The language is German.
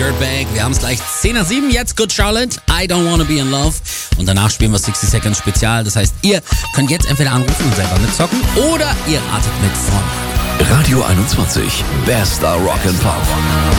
Dirtbag. Wir haben es gleich 10 nach 7. Jetzt Good Charlotte, I Don't Wanna Be in Love. Und danach spielen wir 60 Seconds Spezial. Das heißt, ihr könnt jetzt entweder anrufen und selber mitzocken oder ihr ratet mit von Radio 21, bester Rock and Pop.